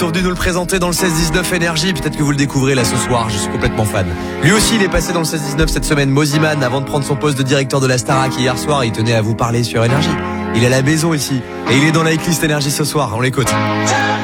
sont venus nous le présenter dans le 16-19 Énergie. Peut-être que vous le découvrez là ce soir, je suis complètement fan. Lui aussi, il est passé dans le 16-19 cette semaine, Moziman, avant de prendre son poste de directeur de la Starac hier soir. Il tenait à vous parler sur Énergie. Il est à la maison ici et il est dans la hitlist Énergie ce soir, on l'écoute.